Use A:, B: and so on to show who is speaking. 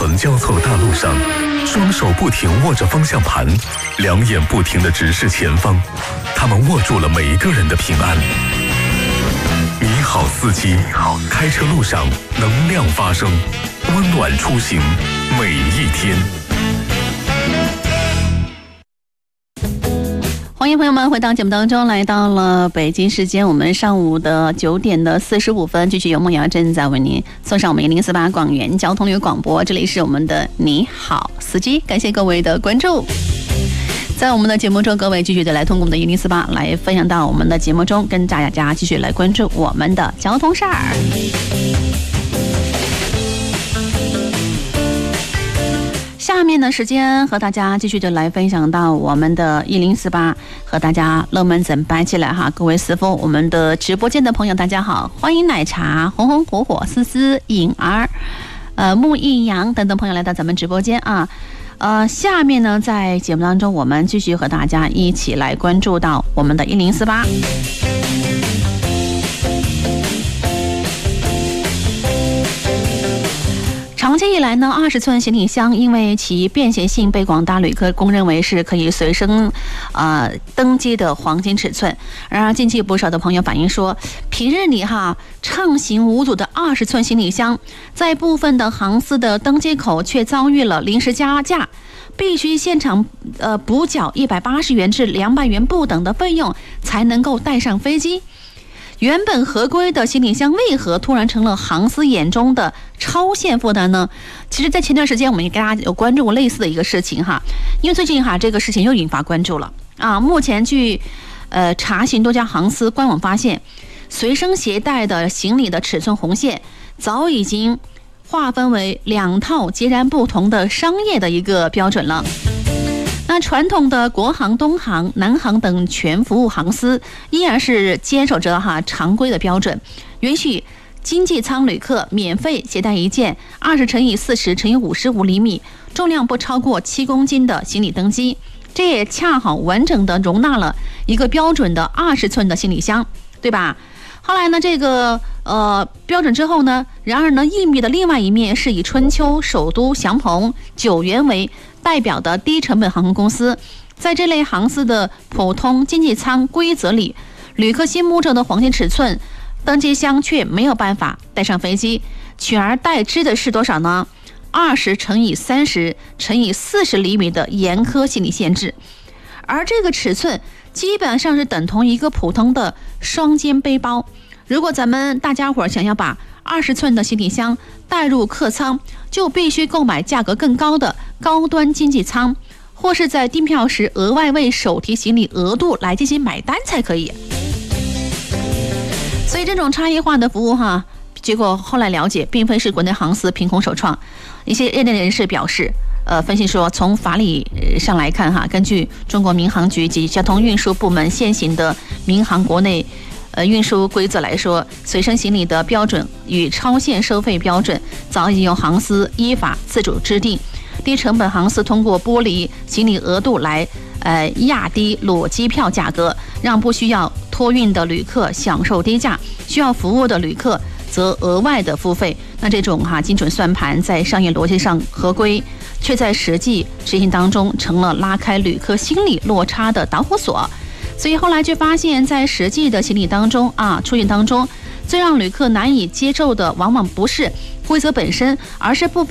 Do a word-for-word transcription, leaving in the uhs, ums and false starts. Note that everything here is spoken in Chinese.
A: 横交错的大路上，双手不停握着方向盘，两眼不停地直视前方，他们握住了每一个人的平安。你好，司机，开车路上能量发生，温暖出行每一天。
B: 欢迎朋友们回到节目当中，来到了北京时间我们上午的九点的四十五分，继续由梦瑶正在为您送上我们一零四八广元交通旅游广播，这里是我们的你好司机，感谢各位的关注。在我们的节目中，各位继续的来通过我们的一零四八来分享到我们的节目中，跟大家继续来关注我们的交通事儿。下面的时间和大家继续的来分享到我们的一零四八，和大家乐门怎摆起来哈！各位师傅，我们的直播间的朋友大家好，欢迎奶茶、红红火火、思思、颖儿、呃木易阳等等朋友来到咱们直播间啊。呃，下面呢，在节目当中，我们继续和大家一起来关注到我们的一零四八。长期以来呢，二十寸行李箱因为其便携性被广大旅客公认为是可以随身呃登机的黄金尺寸。然而，近期不少的朋友反映说，平日里哈畅行无阻的二十寸行李箱，在部分的航司的登机口却遭遇了临时加价，必须现场呃补缴一百八十元至两百元不等的费用才能够带上飞机。原本合规的行李箱为何突然成了航司眼中的超限负担呢？其实在前段时间我们也跟大家有关注过类似的一个事情哈，因为最近哈这个事情又引发关注了啊。目前据呃查询多家航司官网发现，随身携带的行李的尺寸红线早已经划分为两套截然不同的商业的一个标准了。那传统的国航、东航、南航等全服务航司依然是坚守着哈常规的标准，允许经济舱旅客免费携带一件二十乘以四十乘以五十五厘米、重量不超过七公斤的行李登机，这也恰好完整的容纳了一个标准的二十寸的行李箱，对吧？后来呢，这个呃标准之后呢，然而呢，硬币的另外一面是以春秋、首都、祥鹏、九元为代表的低成本航空公司，在这类航司的普通经济舱规则里，旅客心目中的黄金尺寸登机箱却没有办法带上飞机，取而代之的是多少呢？二十乘以三十乘以四十厘米的严苛行李限制，而这个尺寸基本上是等同一个普通的双肩背包。如果咱们大家伙想要把二十寸的行李箱带入客舱，就必须购买价格更高的高端经济舱，或是在订票时额外为手提行李额度来进行买单才可以。所以这种差异化的服务哈，结果后来了解，并非是国内航司凭空首创。一些业内人士表示，呃，分析说，从法理上来看哈，根据中国民航局及交通运输部门现行的民航国内呃运输规则来说，随身行李的标准与超限收费标准早已由航司依法自主制定。低成本航司通过剥离行李额度来呃压低裸机票价格，让不需要托运的旅客享受低价，需要服务的旅客则额外的付费。那这种哈精准算盘在商业逻辑上合规，却在实际执行当中成了拉开旅客心理落差的导火索。所以后来就发现，在实际的行李当中啊出运当中，最让旅客难以接受的往往不是规则本身，而是部分